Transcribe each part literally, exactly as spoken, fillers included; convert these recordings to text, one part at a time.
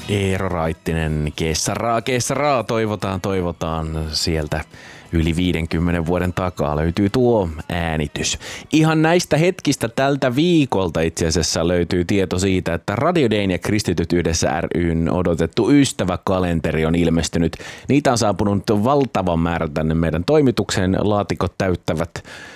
Eero Raittinen, keessaraa, keessaraa, toivotaan, toivotaan sieltä yli viidenkymmenen vuoden takaa löytyy tuo äänitys. Ihan näistä hetkistä tältä viikolta itse asiassa löytyy tieto siitä, että Radio Dayn ja Kristityt yhdessä ry:n odotettu ystäväkalenteri on ilmestynyt. Niitä on saapunut valtavan määrä tänne meidän toimituksen. Laatikot täyttävät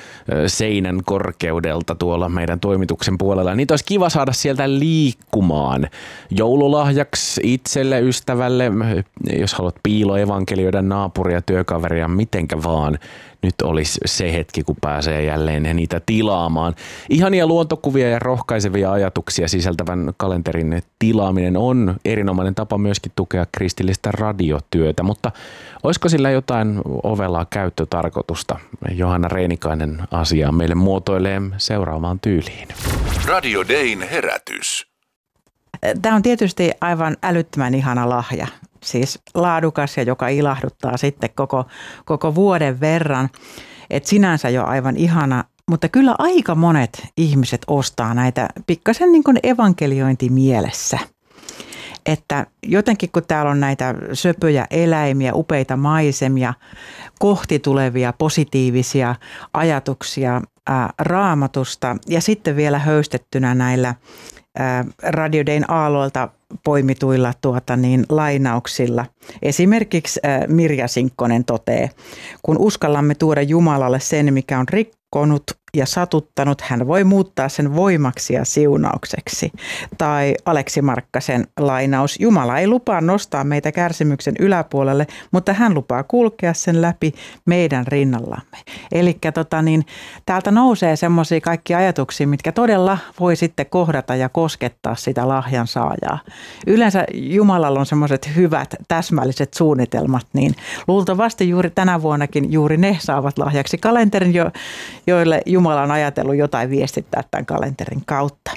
seinän korkeudelta tuolla meidän toimituksen puolella. Niitä olisi kiva saada sieltä liikkumaan joululahjaksi itselle, ystävälle, jos haluat piiloevankelioida naapuria, työkaveria, mitenkä vaan. Nyt olisi se hetki, kun pääsee jälleen niitä tilaamaan. Ihania luontokuvia ja rohkaisevia ajatuksia sisältävän kalenterin tilaaminen on erinomainen tapa myöskin tukea kristillistä radiotyötä, mutta olisiko sillä jotain ovelaa käyttötarkoitusta? Johanna Reinikainen asiaa meille muotoilee seuraavaan tyyliin. Radio Dayn herätys. Tämä on tietysti aivan älyttömän ihana lahja. Siis laadukas ja joka ilahduttaa sitten koko, koko vuoden verran. Et sinänsä jo aivan ihana, mutta kyllä aika monet ihmiset ostaa näitä pikkasen niin kuin evankeliointimielessä. Että jotenkin kun täällä on näitä söpöjä eläimiä, upeita maisemia, kohti tulevia positiivisia ajatuksia ää, Raamatusta ja sitten vielä höystettynä näillä ää, Radio Dayn aalloilta poimituilla tuota niin, lainauksilla. Esimerkiksi ää, Mirja Sinkkonen toteaa, kun uskallamme tuoda Jumalalle sen, mikä on rikkonut ja satuttanut, hän voi muuttaa sen voimaksi ja siunaukseksi. Tai Aleksi Markkasen lainaus, Jumala ei lupaa nostaa meitä kärsimyksen yläpuolelle, mutta hän lupaa kulkea sen läpi meidän rinnallamme. Eli tota niin, täältä nousee semmoisia kaikkia ajatuksia, mitkä todella voi sitten kohdata ja koskettaa sitä lahjan saajaa. Yleensä Jumalalla on semmoiset hyvät, täsmälliset suunnitelmat, niin luultavasti juuri tänä vuonnakin juuri ne saavat lahjaksi kalenterin, jo, joille Jumala on ajatellut jotain viestittää tämän kalenterin kautta.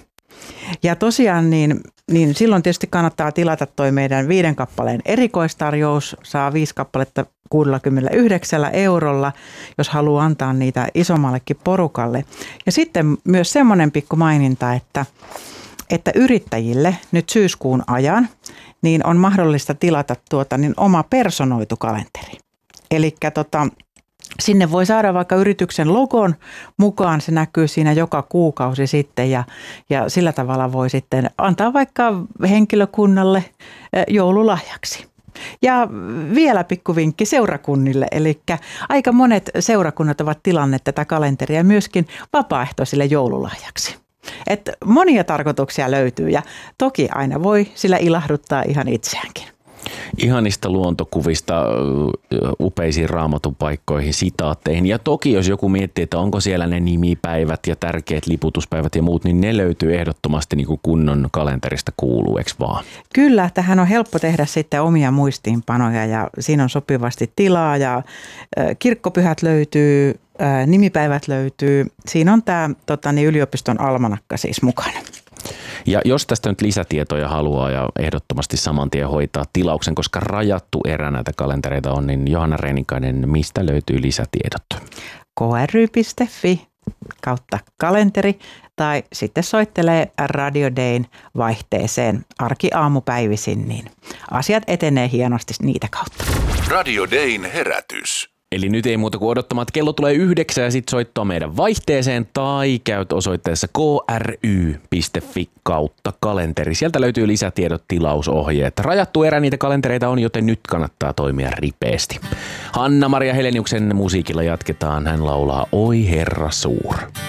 Ja tosiaan niin, niin silloin tietysti kannattaa tilata toi meidän viiden kappaleen erikoistarjous, saa viisi kappaletta kuusikymmentäyhdeksän eurolla, jos haluaa antaa niitä isommallekin porukalle. Ja sitten myös semmoinen pikku maininta, että, että yrittäjille nyt syyskuun ajan niin on mahdollista tilata tuota, niin oma personoitu kalenteri. Elikkä tota... Sinne voi saada vaikka yrityksen logon mukaan, se näkyy siinä joka kuukausi sitten ja, ja sillä tavalla voi sitten antaa vaikka henkilökunnalle joululahjaksi. Ja vielä pikkuvinkki seurakunnille, eli aika monet seurakunnat ovat tilanneet tätä kalenteria myöskin vapaaehtoisille joululahjaksi. Et monia tarkoituksia löytyy ja toki aina voi sillä ilahduttaa ihan itseäänkin. Ihanista luontokuvista upeisiin Raamatun paikkoihin, sitaatteihin. Ja toki jos joku miettii, että onko siellä ne nimipäivät ja tärkeät liputuspäivät ja muut, niin ne löytyy ehdottomasti niin kuin kunnon kalenterista kuuluu, eikö vaan? Kyllä, tähän on helppo tehdä sitten omia muistiinpanoja ja siinä on sopivasti tilaa ja kirkkopyhät löytyy, nimipäivät löytyy. Siinä on tämä tota, niin yliopiston almanakka siis mukana. Ja jos tästä nyt lisätietoja haluaa ja ehdottomasti saman tien hoitaa tilauksen, koska rajattu erä näitä kalentereita on, niin Johanna Reinikainen, mistä löytyy lisätiedot? k r y piste f i kautta kalenteri tai sitten soittelee Radio Dayn vaihteeseen arki-aamupäivisin, niin asiat etenee hienosti niitä kautta. Radio Dayn herätys. Eli nyt ei muuta kuin odottamaan, että kello tulee yhdeksän ja sitten soittaa meidän vaihteeseen tai käyt osoitteessa k r y piste f i kautta kalenteri. Sieltä löytyy lisätiedot, tilausohjeet. Rajattu erä niitä kalentereita on, joten nyt kannattaa toimia ripeästi. Hanna-Maria Heleniuksen musiikilla jatketaan. Hän laulaa Oi Herra suur.